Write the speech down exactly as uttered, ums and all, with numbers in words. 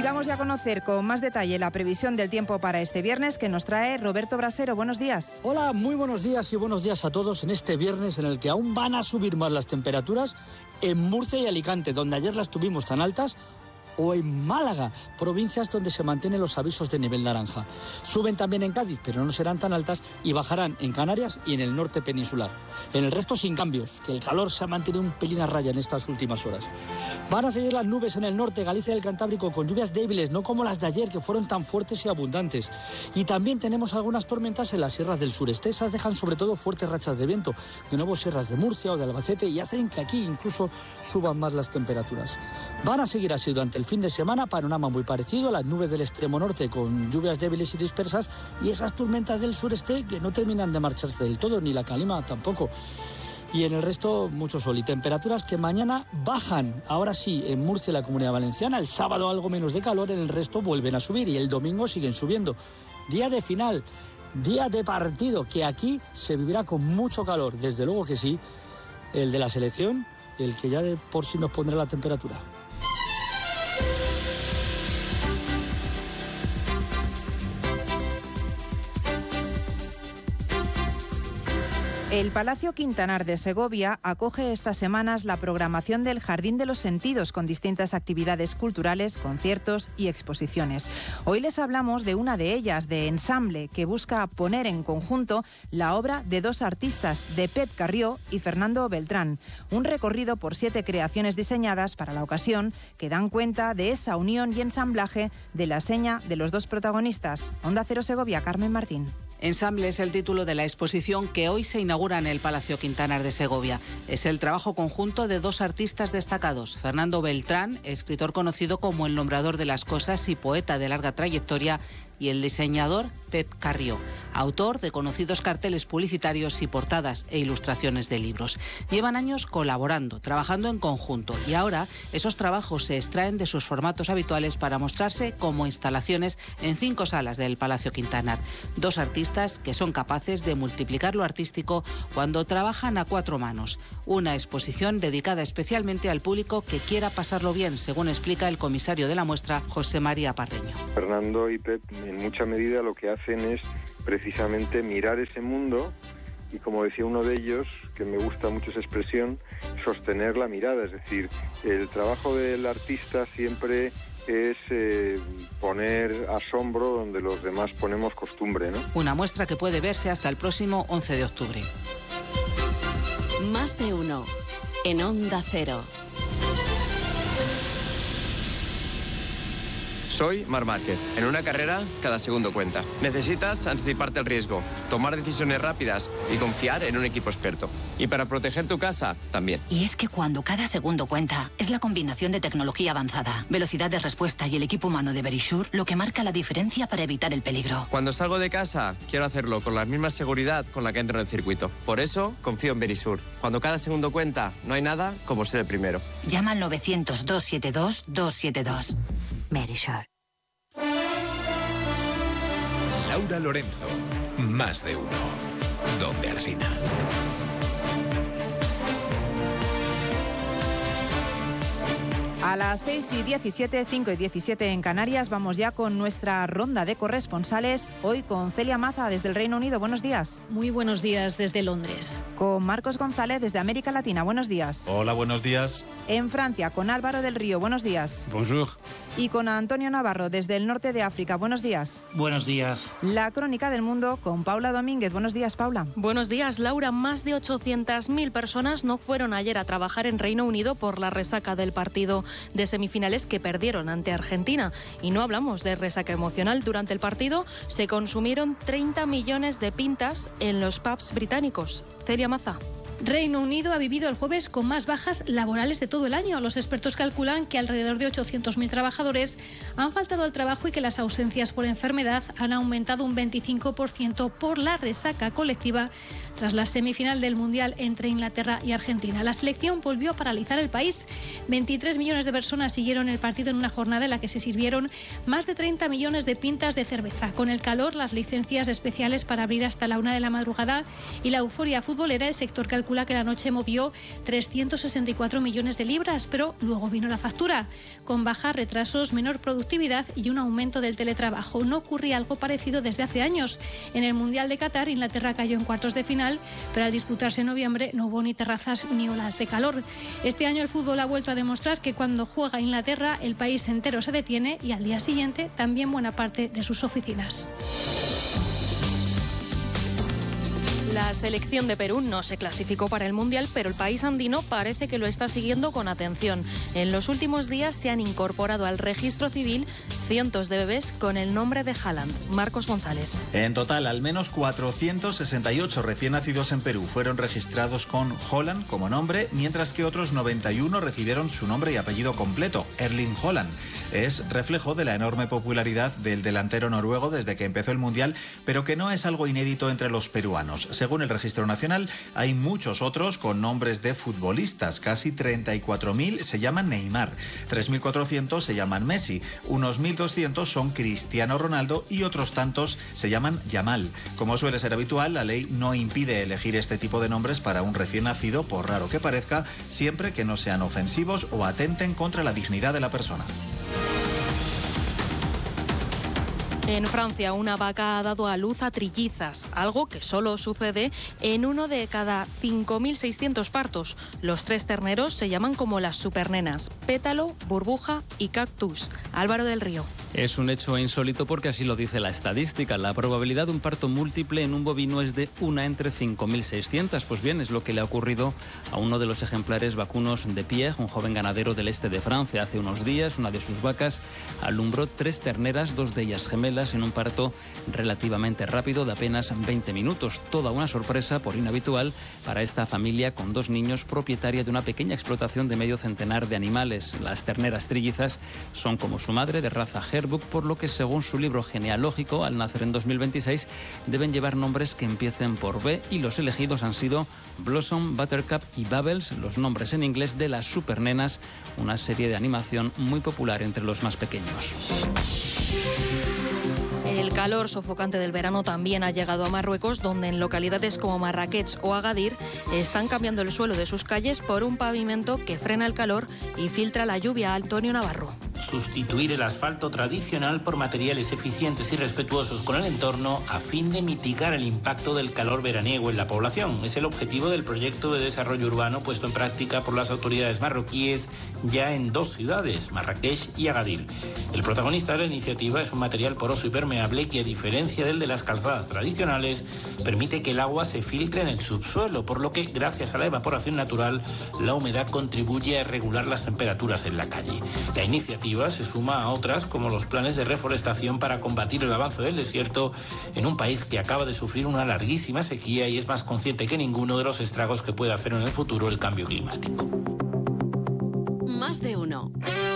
vamos ya a conocer con más detalle la previsión del tiempo para este viernes que nos trae Roberto Brasero. Buenos días. Hola, muy buenos días y buenos días a todos en este viernes en el que aún van a subir más las temperaturas en Murcia y Alicante, donde ayer las tuvimos tan altas, o en Málaga, provincias donde se mantienen los avisos de nivel naranja. Suben también en Cádiz, pero no serán tan altas, y bajarán en Canarias y en el norte peninsular. En el resto sin cambios, que el calor se ha mantenido un pelín a raya en estas últimas horas. Van a seguir las nubes en el norte, Galicia y el Cantábrico, con lluvias débiles, no como las de ayer, que fueron tan fuertes y abundantes. Y también tenemos algunas tormentas en las sierras del sureste. Esas dejan sobre todo fuertes rachas de viento, de nuevo sierras de Murcia o de Albacete, y hacen que aquí incluso suban más las temperaturas. Van a seguir así durante el fin de semana, panorama muy parecido, las nubes del extremo norte con lluvias débiles y dispersas, y esas tormentas del sureste que no terminan de marcharse del todo, ni la calima tampoco. Y en el resto, mucho sol y temperaturas que mañana bajan. Ahora sí, en Murcia y la Comunidad Valenciana, el sábado algo menos de calor, en el resto vuelven a subir y el domingo siguen subiendo. Día de final, día de partido, que aquí se vivirá con mucho calor, desde luego que sí, el de la selección, el que ya de por sí nos pondrá la temperatura. El Palacio Quintanar de Segovia acoge estas semanas la programación del Jardín de los Sentidos con distintas actividades culturales, conciertos y exposiciones. Hoy les hablamos de una de ellas, de Ensamble, que busca poner en conjunto la obra de dos artistas, de Pep Carrió y Fernando Beltrán. Un recorrido por siete creaciones diseñadas para la ocasión que dan cuenta de esa unión y ensamblaje de la seña de los dos protagonistas. Onda Cero Segovia, Carmen Martín. Ensamble es el título de la exposición que hoy se inaugura en el Palacio Quintanar de Segovia. Es el trabajo conjunto de dos artistas destacados. Fernando Beltrán, escritor conocido como el nombrador de las cosas y poeta de larga trayectoria, y el diseñador Pep Carrió, autor de conocidos carteles publicitarios y portadas e ilustraciones de libros. Llevan años colaborando, trabajando en conjunto, y ahora esos trabajos se extraen de sus formatos habituales para mostrarse como instalaciones en cinco salas del Palacio Quintanar. Dos artistas que son capaces de multiplicar lo artístico cuando trabajan a cuatro manos. Una exposición dedicada especialmente al público que quiera pasarlo bien, según explica el comisario de la muestra, José María Parreño. Fernando y Pep en mucha medida lo que hacen es precisamente mirar ese mundo y, como decía uno de ellos, que me gusta mucho esa expresión, sostener la mirada. Es decir, el trabajo del artista siempre es eh, poner asombro donde los demás ponemos costumbre, ¿no? Una muestra que puede verse hasta el próximo once de octubre. Más de uno en Onda Cero. Soy Marc Márquez. En una carrera, cada segundo cuenta. Necesitas anticiparte al riesgo, tomar decisiones rápidas y confiar en un equipo experto. Y para proteger tu casa, también. Y es que cuando cada segundo cuenta, es la combinación de tecnología avanzada, velocidad de respuesta y el equipo humano de Verisure lo que marca la diferencia para evitar el peligro. Cuando salgo de casa, quiero hacerlo con la misma seguridad con la que entro en el circuito. Por eso, confío en Verisure. Cuando cada segundo cuenta, no hay nada como ser el primero. Llama al novecientos, doscientos setenta y dos, doscientos setenta y dos. Verisure. Laura Lorenzo, Más de uno. Donde Alsina. A las seis y diecisiete, cinco y diecisiete en Canarias, vamos ya con nuestra ronda de corresponsales. Hoy con Celia Maza desde el Reino Unido. Buenos días. Muy buenos días desde Londres. Con Marcos González desde América Latina. Buenos días. Hola, buenos días. En Francia, con Álvaro del Río. Buenos días. Bonjour. Y con Antonio Navarro desde el norte de África. Buenos días. Buenos días. La crónica del mundo con Paula Domínguez. Buenos días, Paula. Buenos días, Laura. Más de ochocientas mil personas no fueron ayer a trabajar en Reino Unido por la resaca del partido de semifinales que perdieron ante Argentina. Y no hablamos de resaca emocional. Durante el partido se consumieron treinta millones de pintas en los pubs británicos. Celia Maza. Reino Unido ha vivido el jueves con más bajas laborales de todo el año. Los expertos calculan que alrededor de ochocientos mil trabajadores han faltado al trabajo y que las ausencias por enfermedad han aumentado un veinticinco por ciento por la resaca colectiva tras la semifinal del Mundial entre Inglaterra y Argentina. La selección volvió a paralizar el país. veintitrés millones de personas siguieron el partido en una jornada en la que se sirvieron más de treinta millones de pintas de cerveza. Con el calor, las licencias especiales para abrir hasta la una de la madrugada y la euforia futbolera, el sector calcula calcula que la noche movió trescientos sesenta y cuatro millones de libras, pero luego vino la factura, con bajas, retrasos, menor productividad y un aumento del teletrabajo. No ocurría algo parecido desde hace años. En el Mundial de Qatar, Inglaterra cayó en cuartos de final, pero al disputarse en noviembre no hubo ni terrazas ni olas de calor. Este año el fútbol ha vuelto a demostrar que cuando juega Inglaterra, el país entero se detiene y al día siguiente también buena parte de sus oficinas. La selección de Perú no se clasificó para el Mundial, pero el país andino parece que lo está siguiendo con atención. En los últimos días se han incorporado al registro civil cientos de bebés con el nombre de Haaland. Marcos González. En total, al menos cuatrocientos sesenta y ocho recién nacidos en Perú fueron registrados con Haaland como nombre, mientras que otros noventa y uno recibieron su nombre y apellido completo, Erling Haaland. Es reflejo de la enorme popularidad del delantero noruego desde que empezó el Mundial, pero que no es algo inédito entre los peruanos. Según el Registro Nacional, hay muchos otros con nombres de futbolistas. Casi treinta y cuatro mil se llaman Neymar, tres mil cuatrocientos se llaman Messi, unos mil doscientos son Cristiano Ronaldo y otros tantos se llaman Yamal. Como suele ser habitual, la ley no impide elegir este tipo de nombres para un recién nacido, por raro que parezca, siempre que no sean ofensivos o atenten contra la dignidad de la persona. En Francia, una vaca ha dado a luz a trillizas, algo que solo sucede en uno de cada cinco mil seiscientos partos. Los tres terneros se llaman como las supernenas: Pétalo, Burbuja y Cactus. Álvaro del Río. Es un hecho insólito porque así lo dice la estadística. La probabilidad de un parto múltiple en un bovino es de una entre cinco mil seiscientos. Pues bien, es lo que le ha ocurrido a uno de los ejemplares vacunos de Pierre, un joven ganadero del este de Francia. Hace unos días, una de sus vacas alumbró tres terneras, dos de ellas gemelas, en un parto relativamente rápido de apenas veinte minutos. Toda una sorpresa, por inhabitual, para esta familia con dos niños, propietaria de una pequeña explotación de medio centenar de animales. Las terneras trillizas son como su madre, de raza Herbook, por lo que, según su libro genealógico, al nacer en dos mil veintiséis, deben llevar nombres que empiecen por B, y los elegidos han sido Blossom, Buttercup y Bubbles, los nombres en inglés de las supernenas, una serie de animación muy popular entre los más pequeños. El calor sofocante del verano también ha llegado a Marruecos, donde en localidades como Marrakech o Agadir están cambiando el suelo de sus calles por un pavimento que frena el calor y filtra la lluvia. Antonio Navarro. Sustituir el asfalto tradicional por materiales eficientes y respetuosos con el entorno a fin de mitigar el impacto del calor veraniego en la población. Es el objetivo del proyecto de desarrollo urbano puesto en práctica por las autoridades marroquíes ya en dos ciudades, Marrakech y Agadir. El protagonista de la iniciativa es un material poroso y permeable que, a diferencia del de las calzadas tradicionales, permite que el agua se filtre en el subsuelo, por lo que, gracias a la evaporación natural, la humedad contribuye a regular las temperaturas en la calle. La iniciativa se suma a otras, como los planes de reforestación para combatir el avance del desierto en un país que acaba de sufrir una larguísima sequía y es más consciente que ninguno de los estragos que puede hacer en el futuro el cambio climático. Más de uno.